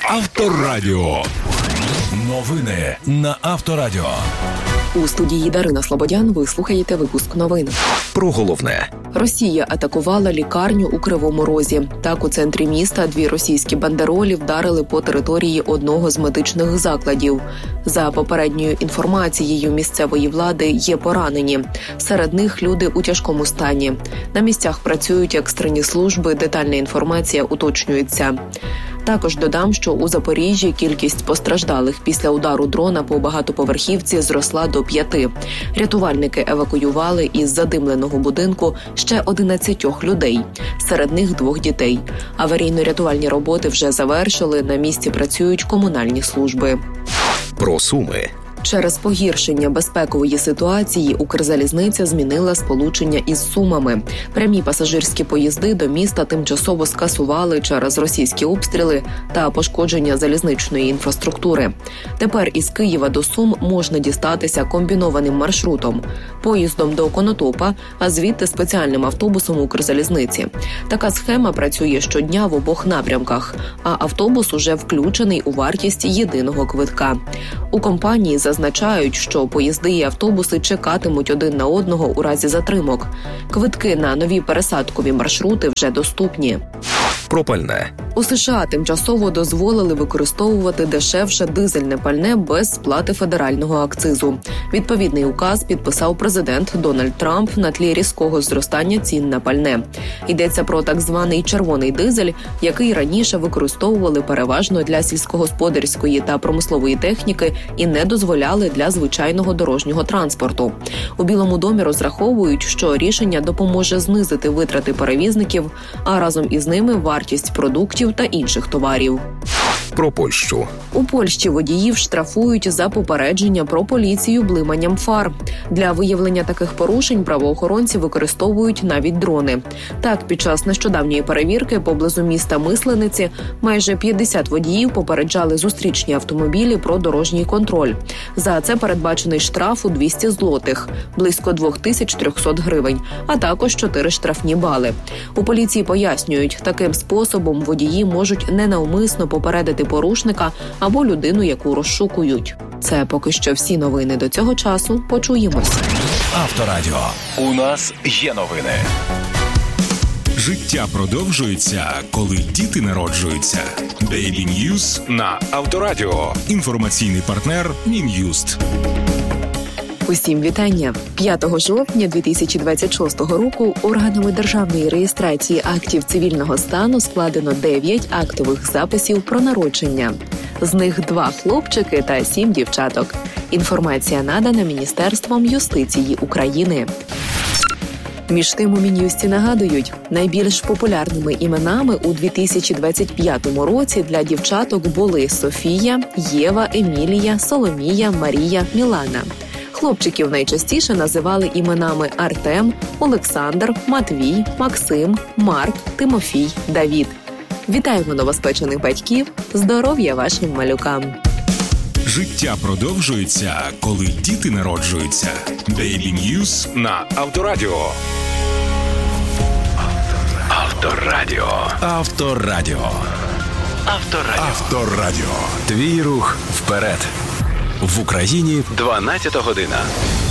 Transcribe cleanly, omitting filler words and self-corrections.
Авторадіо. Новини на Авторадіо. У студії Дарина Слободян ви слухаєте випуск новин. Про головне. Росія атакувала лікарню у Кривому Розі. Так, у центрі міста дві російські бандеролі вдарили по території одного з медичних закладів. За попередньою інформацією місцевої влади, є поранені. Серед них люди у тяжкому стані. На місцях працюють екстрені служби, детальна інформація уточнюється. Також додам, що у Запоріжжі кількість постраждалих після удару дрона по багатоповерхівці зросла до 5. Рятувальники евакуювали із задимленого будинку ще 11 людей. Серед них 2 дітей. Аварійно-рятувальні роботи вже завершили, на місці працюють комунальні служби. Про Суми. Через погіршення безпекової ситуації Укрзалізниця змінила сполучення із Сумами. Прямі пасажирські поїзди до міста тимчасово скасували через російські обстріли та пошкодження залізничної інфраструктури. Тепер із Києва до Сум можна дістатися комбінованим маршрутом – поїздом до Конотопа, а звідти спеціальним автобусом Укрзалізниці. Така схема працює щодня в обох напрямках, а автобус уже включений у вартість єдиного квитка. У компанії зазначають, що поїзди і автобуси чекатимуть один на одного у разі затримок. Квитки на нові пересадкові маршрути вже доступні. Про пальне. У США тимчасово дозволили використовувати дешевше дизельне пальне без сплати федерального акцизу. Відповідний указ підписав президент Дональд Трамп на тлі різкого зростання цін на пальне. Йдеться про так званий червоний дизель, який раніше використовували переважно для сільськогосподарської та промислової техніки і не дозволяли для звичайного дорожнього транспорту. У Білому домі розраховують, що рішення допоможе знизити витрати перевізників, а разом із ними вартість продуктів та інших товарів. Про Польщу. У Польщі водіїв штрафують за попередження про поліцію блиманням фар. Для виявлення таких порушень правоохоронці використовують навіть дрони. Так, під час нещодавньої перевірки поблизу міста Мислениці майже 50 водіїв попереджали зустрічні автомобілі про дорожній контроль. За це передбачений штраф у 200 злотих, близько 2300 гривень, а також 4 штрафні бали. У поліції пояснюють, таким способом водії можуть ненавмисно попередити порушника або людину, яку розшукують. Це поки що всі новини до цього часу. Почуємось. Авторадіо. У нас є новини. Життя продовжується, коли діти народжуються. Daily News на Авторадіо. Інформаційний партнер Мін'юст. Усім вітання. 5 жовтня 2026 року органами державної реєстрації актів цивільного стану складено 9 актових записів про народження. З них 2 хлопчики та 7 дівчаток. Інформація надана Міністерством юстиції України. Між тим у Мін'юсті нагадують, найбільш популярними іменами у 2025 році для дівчаток були Софія, Єва, Емілія, Соломія, Марія, Мілана. Хлопчиків найчастіше називали іменами Артем, Олександр, Матвій, Максим, Марк, Тимофій, Давід. Вітаємо новоспечених батьків, здоров'я вашим малюкам! Життя продовжується, коли діти народжуються. Daily News на Авторадіо. Авторадіо. Авторадіо. Авторадіо. Авторадіо. Твій рух вперед. В Україні 12 година.